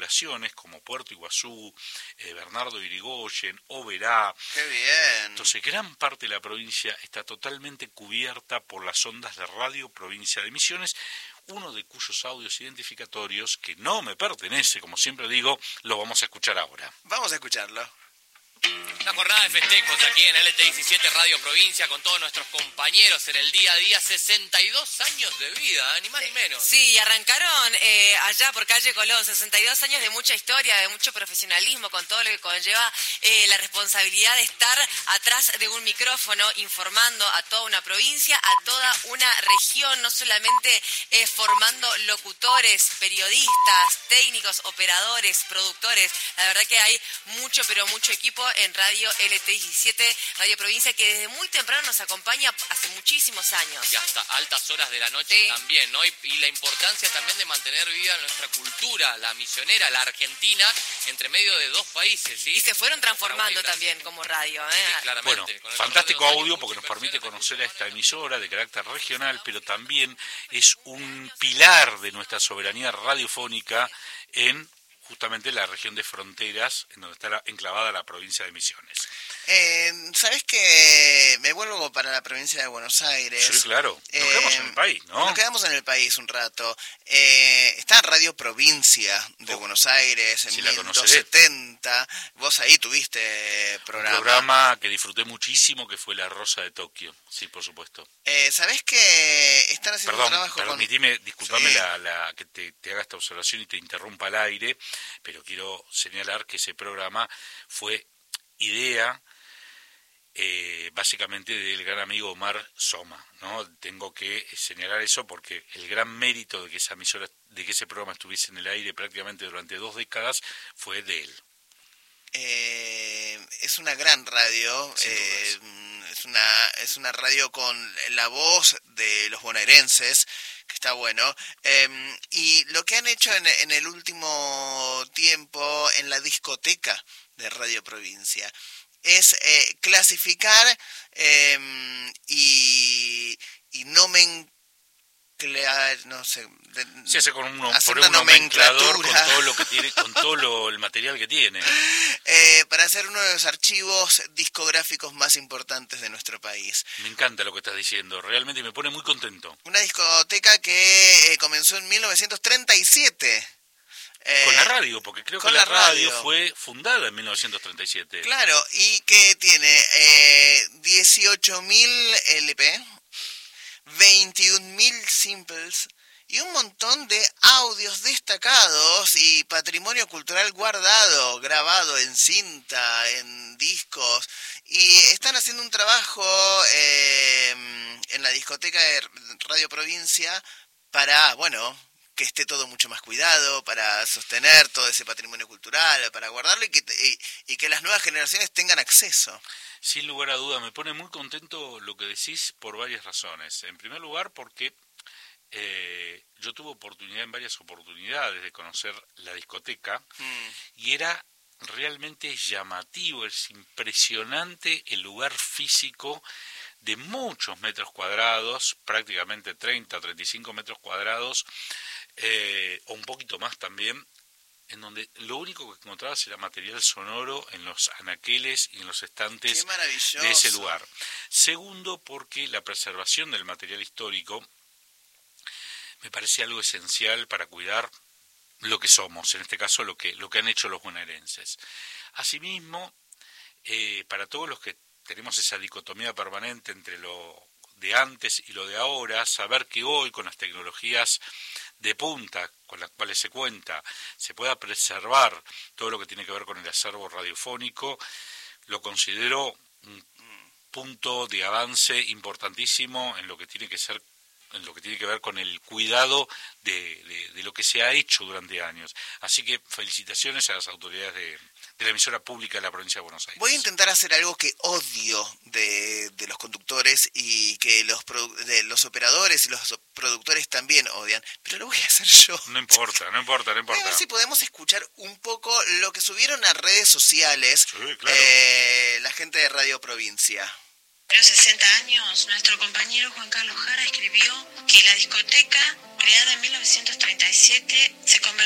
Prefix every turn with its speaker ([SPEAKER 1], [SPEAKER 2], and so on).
[SPEAKER 1] poblaciones como Puerto Iguazú, Bernardo Irigoyen, Oberá.
[SPEAKER 2] ¡Qué bien!
[SPEAKER 1] Entonces, gran parte de la provincia está totalmente cubierta por las ondas de Radio Provincia de Misiones, uno de cuyos audios identificatorios, que no me pertenece, como siempre digo, lo vamos a escuchar ahora.
[SPEAKER 2] Vamos a escucharlo.
[SPEAKER 3] Una jornada de festejos aquí en LT17 Radio Provincia con todos nuestros compañeros en el día a día, 62 años de vida, ni más ni menos.
[SPEAKER 4] Sí, y arrancaron allá por calle Colón, 62 años de mucha historia, de mucho profesionalismo, con todo lo que conlleva la responsabilidad de estar atrás de un micrófono informando a toda una provincia, a toda una región, no solamente formando locutores, periodistas, técnicos, operadores, productores. La verdad que hay mucho, pero mucho equipo en Radio LT17, Radio Provincia, que desde muy temprano nos acompaña hace muchísimos años.
[SPEAKER 3] Y hasta altas horas de la noche
[SPEAKER 4] sí.
[SPEAKER 3] También, ¿no? Y la importancia también de mantener viva nuestra cultura, la misionera, la argentina, entre medio de dos países, ¿sí?
[SPEAKER 4] Y se fueron transformando también como radio,
[SPEAKER 3] Sí, claramente.
[SPEAKER 1] Bueno, fantástico audio porque nos permite conocer a esta emisora de carácter regional, pero también es un pilar de nuestra soberanía radiofónica en justamente la región de fronteras, en donde está enclavada la provincia de Misiones.
[SPEAKER 2] ¿Sabés que me vuelvo para la provincia de Buenos Aires?
[SPEAKER 1] Sí, claro. Nos quedamos en el país, ¿no?
[SPEAKER 2] Nos quedamos en el país un rato. Está Radio Provincia de Buenos Aires, en
[SPEAKER 1] sí,
[SPEAKER 2] 1270. Vos ahí tuviste programa.
[SPEAKER 1] Un programa que disfruté muchísimo, que fue La Rosa de Tokio. Sí, por supuesto.
[SPEAKER 2] ¿Sabés que están haciendo un trabajo
[SPEAKER 1] disculpame
[SPEAKER 2] sí.
[SPEAKER 1] que te haga esta observación y te interrumpa al aire, pero quiero señalar que ese programa fue idea básicamente del gran amigo Omar Soma, ¿no? Tengo que señalar eso porque el gran mérito de que esa emisora, de que ese programa estuviese en el aire prácticamente durante 2 décadas fue de él.
[SPEAKER 2] Es una gran radio, es una radio con la voz de los bonaerenses, que está bueno, y lo que han hecho en el último tiempo en la discoteca de Radio Provincia es clasificar y no sé,
[SPEAKER 1] se hace con un nomenclador con todo lo que tiene, con todo el material que tiene,
[SPEAKER 2] para hacer uno de los archivos discográficos más importantes de nuestro país.
[SPEAKER 1] Me encanta lo que estás diciendo, realmente me pone muy contento.
[SPEAKER 2] Una discoteca que comenzó en 1937.
[SPEAKER 1] Con la radio, porque creo que la radio fue fundada en 1937.
[SPEAKER 2] Claro, y que tiene 18.000 LP, 21.000 simples y un montón de audios destacados y patrimonio cultural guardado, grabado en cinta, en discos, y están haciendo un trabajo en la discoteca de Radio Provincia para, que esté todo mucho más cuidado, para sostener todo ese patrimonio cultural, para guardarlo y que las nuevas generaciones tengan acceso.
[SPEAKER 1] Sin lugar a duda, me pone muy contento lo que decís por varias razones. En primer lugar, porque yo tuve en varias oportunidades de conocer la discoteca y era realmente llamativo, es impresionante el lugar físico de muchos metros cuadrados, prácticamente 30 o 35 metros cuadrados, o un poquito más también, en donde lo único que encontrabas era material sonoro en los anaqueles y en los estantes de ese lugar. Segundo, porque la preservación del material histórico me parece algo esencial para cuidar lo que somos, en este caso lo que han hecho los bonaerenses. Asimismo, para todos los que tenemos esa dicotomía permanente entre lo de antes y lo de ahora, saber que hoy con las tecnologías de punta con las cuales se cuenta, se pueda preservar todo lo que tiene que ver con el acervo radiofónico, lo considero un punto de avance importantísimo en lo que tiene que ver con el cuidado de lo que se ha hecho durante años. Así que felicitaciones a las autoridades de la emisora pública de la provincia de Buenos Aires.
[SPEAKER 2] Voy a intentar hacer algo que odio de los conductores y que los operadores y los productores también odian, pero lo voy a hacer yo.
[SPEAKER 1] No importa.
[SPEAKER 2] A ver si podemos escuchar un poco lo que subieron a redes sociales,
[SPEAKER 1] sí, claro.
[SPEAKER 2] La gente de Radio Provincia.
[SPEAKER 5] A los 60 años, nuestro compañero Juan Carlos Jara escribió que la discoteca, creada en 1937, se convirtió